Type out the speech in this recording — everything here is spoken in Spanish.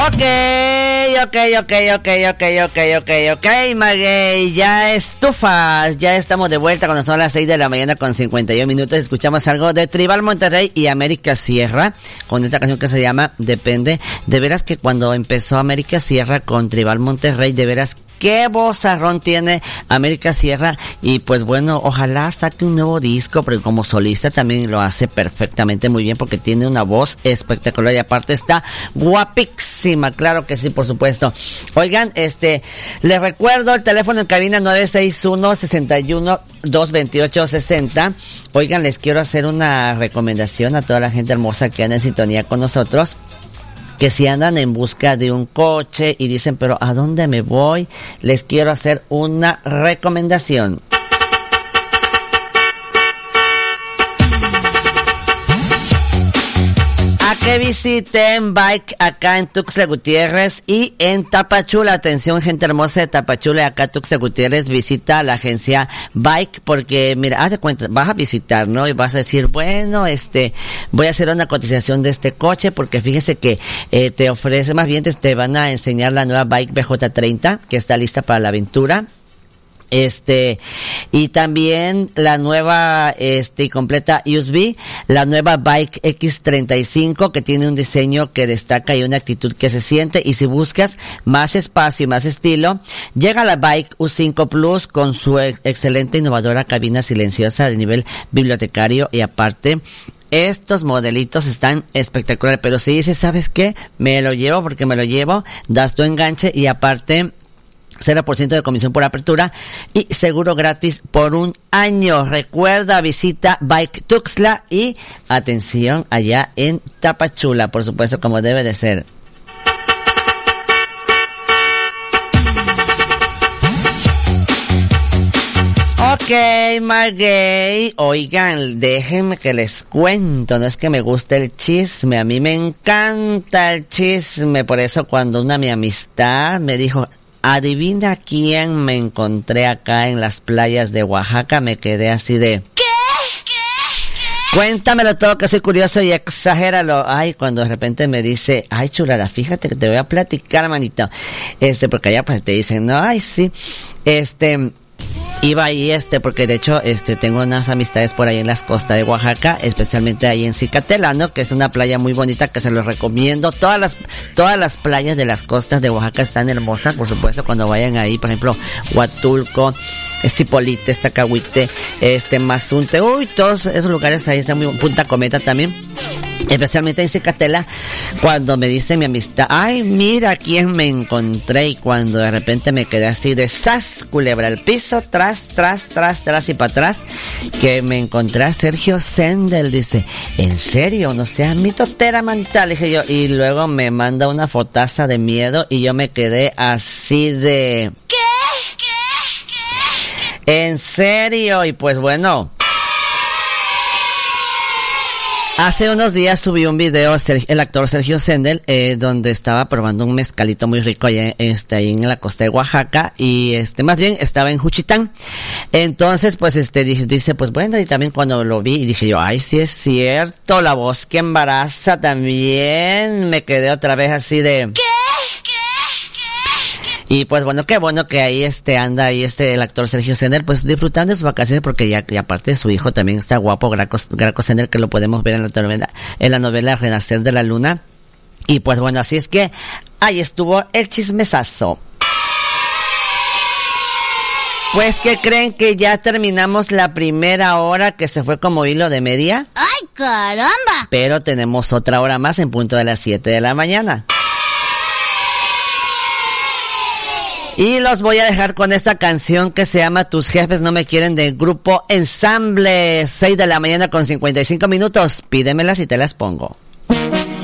Ok, Maguey, ya estufas, ya estamos de vuelta cuando son las 6 de la mañana con 51 minutos. Escuchamos algo de Tribal Monterrey y América Sierra con esta canción que se llama Depende. De veras que cuando empezó América Sierra con Tribal Monterrey, de veras qué vozarrón tiene América Sierra. Y pues bueno, ojalá saque un nuevo disco, porque como solista también lo hace perfectamente muy bien, porque tiene una voz espectacular y aparte está guapísima, claro que sí, por supuesto. Oigan, les recuerdo el teléfono en cabina 961-61-228-60. Oigan, les quiero hacer una recomendación a toda la gente hermosa que anda en sintonía con nosotros, que si andan en busca de un coche y dicen, pero ¿a dónde me voy? Les quiero hacer una recomendación. A que visiten Bike acá en Tuxtla Gutiérrez y en Tapachula. Atención, gente hermosa de Tapachula y acá Tuxtla Gutiérrez, visita la agencia Bike, porque mira, haz de cuenta, vas a visitar, ¿no? Y vas a decir, bueno, voy a hacer una cotización de este coche, porque fíjese que te ofrece, más bien te van a enseñar la nueva Bike BJ30, que está lista para la aventura. Y también la nueva, y completa USB, la nueva Bike X35, que tiene un diseño que destaca y una actitud que se siente. Y si buscas más espacio y más estilo, llega la Bike U5 Plus con su excelente innovadora cabina silenciosa de nivel bibliotecario, y aparte, estos modelitos están espectaculares. Pero si dices, ¿sabes qué? Me lo llevo porque me lo llevo, das tu enganche y aparte 0% de comisión por apertura y seguro gratis por un año. Recuerda, visita Bike Tuxtla y atención allá en Tapachula, por supuesto, como debe de ser. Ok, Maguey, oigan, déjenme que les cuento, no es que me guste el chisme, a mí me encanta el chisme, por eso cuando mi amistad me dijo, adivina quién me encontré acá en las playas de Oaxaca, me quedé así de... ¿Qué? Cuéntamelo todo, que soy curioso y exagéralo. Ay, cuando de repente me dice, ay, chulada, fíjate que te voy a platicar, manito. Porque allá pues te dicen, no, ay, sí, iba ahí, porque de hecho, tengo unas amistades por ahí en las costas de Oaxaca, especialmente ahí en Cicatela, ¿no? Que es una playa muy bonita que se los recomiendo. Todas las playas de las costas de Oaxaca están hermosas, por supuesto, cuando vayan ahí, por ejemplo, Huatulco, Zipolite, Tacahuite, Mazunte, uy, todos esos lugares ahí están muy, Punta Cometa también. Especialmente en Cicatela, cuando me dice mi amistad, ay, mira quién me encontré, y cuando de repente me quedé así de sas, culebra al piso, tras y para atrás, que me encontré a Sergio Sendel. Dice, ¿en serio? No seas mitotera, manita, le dije yo, y luego me manda una fotaza de miedo y yo me quedé así de... ¿Qué? ¿En serio? Y pues bueno... Hace unos días subí un video, el actor Sergio Sendel, donde estaba probando un mezcalito muy rico allá, ahí en la costa de Oaxaca, y más bien estaba en Juchitán. Entonces, pues, dice, pues bueno, y también cuando lo vi, y dije yo, ay, sí es cierto, la voz que embaraza también, me quedé otra vez así de... ¿Qué? Y pues bueno, qué bueno que ahí anda ahí el actor Sergio Sendel, pues disfrutando de sus vacaciones, porque ya aparte su hijo también está guapo, Graco Sendel, que lo podemos ver en la novela Renacer de la Luna. Y pues bueno, así es que ahí estuvo el chismesazo. Pues que creen que ya terminamos la primera hora, que se fue como hilo de media. ¡Ay, caramba! Pero tenemos otra hora más en punto de las 7 de la mañana. Y los voy a dejar con esta canción que se llama Tus Jefes No Me Quieren, del grupo Ensamble. 6 de la mañana con 55 minutos. Pídemelas y te las pongo.